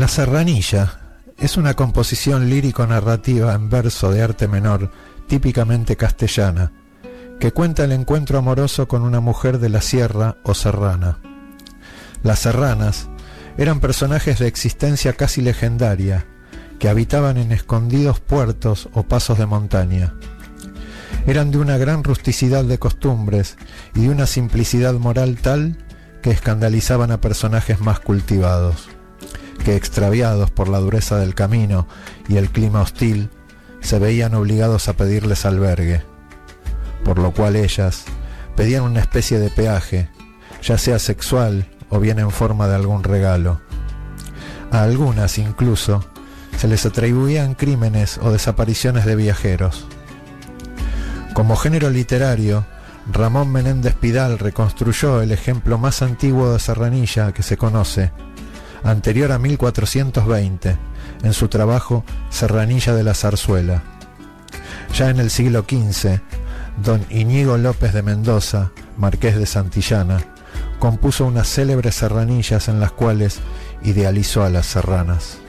La serranilla es una composición lírico-narrativa en verso de arte menor, típicamente castellana, que cuenta el encuentro amoroso con una mujer de la sierra o serrana. Las serranas eran personajes de existencia casi legendaria, que habitaban en escondidos puertos o pasos de montaña. Eran de una gran rusticidad de costumbres y de una simplicidad moral tal que escandalizaban a personajes más cultivados, que extraviados por la dureza del camino y el clima hostil, se veían obligados a pedirles albergue, por lo cual ellas pedían una especie de peaje, ya sea sexual o bien en forma de algún regalo. A algunas incluso se les atribuían crímenes o desapariciones de viajeros. Como género literario, Ramón Menéndez Pidal reconstruyó el ejemplo más antiguo de serranilla que se conoce, anterior a 1420, en su trabajo Serranilla de la Zarzuela. Ya en el siglo XV, don Íñigo López de Mendoza, marqués de Santillana, compuso unas célebres serranillas en las cuales idealizó a las serranas.